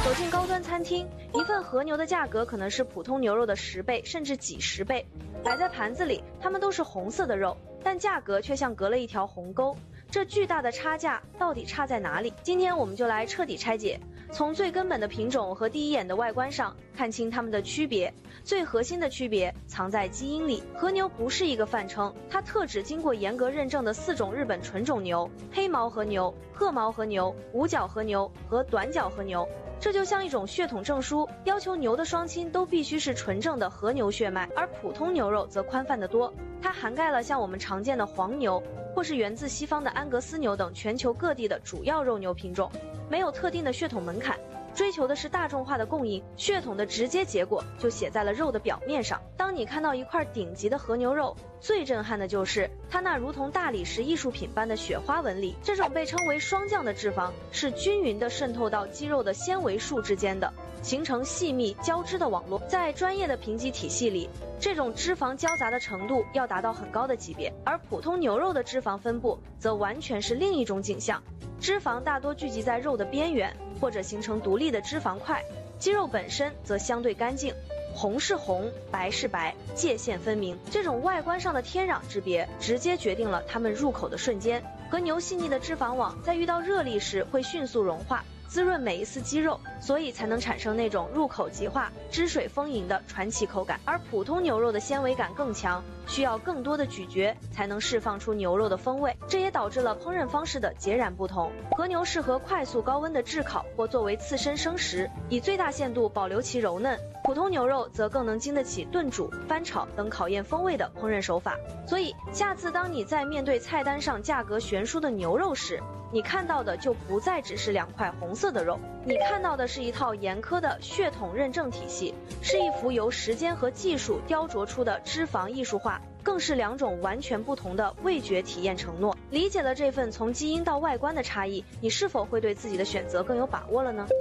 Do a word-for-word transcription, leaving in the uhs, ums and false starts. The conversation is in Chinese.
走进高端餐厅，一份和牛的价格可能是普通牛肉的十倍甚至几十倍，摆在盘子里，它们都是红色的肉，但价格却像隔了一条鸿沟。这巨大的差价到底差在哪里？今天我们就来彻底拆解，从最根本的品种和第一眼的外观上看清它们的区别。最核心的区别藏在基因里。和牛不是一个泛称，它特指经过严格认证的四种日本纯种牛：黑毛和牛、褐毛和牛、五角和牛和短角和牛。这就像一种血统证书，要求牛的双亲都必须是纯正的和牛血脉，而普通牛肉则宽泛得多。它涵盖了像我们常见的黄牛，或是源自西方的安格斯牛等全球各地的主要肉牛品种，没有特定的血统门槛，追求的是大众化的供应，血统的直接结果就写在了肉的表面上。当你看到一块顶级的和牛肉，最震撼的就是它那如同大理石艺术品般的雪花纹理。这种被称为霜降的脂肪是均匀地渗透到肌肉的纤维束之间的，形成细密交织的网络。在专业的评级体系里，这种脂肪交杂的程度要达到很高的级别，而普通牛肉的脂肪分布则完全是另一种景象。脂肪大多聚集在肉的边缘，或者形成独立的脂肪块，肌肉本身则相对干净，红是红，白是白，界限分明。这种外观上的天壤之别，直接决定了它们入口的瞬间。和牛细腻的脂肪网在遇到热力时会迅速融化，滋润每一丝肌肉，所以才能产生那种入口即化、汁水丰盈的传奇口感。而普通牛肉的纤维感更强，需要更多的咀嚼才能释放出牛肉的风味，这也导致了烹饪方式的截然不同。和牛适合快速高温的炙烤或作为刺身生食，以最大限度保留其柔嫩。普通牛肉则更能经得起炖煮、翻炒等考验风味的烹饪手法。所以下次当你在面对菜单上价格悬殊的牛肉时，你看到的就不再只是两块红色的肉，你看到的是一套严苛的血统认证体系，是一幅由时间和技术雕琢出的脂肪艺术画，更是两种完全不同的味觉体验承诺。理解了这份从基因到外观的差异，你是否会对自己的选择更有把握了呢？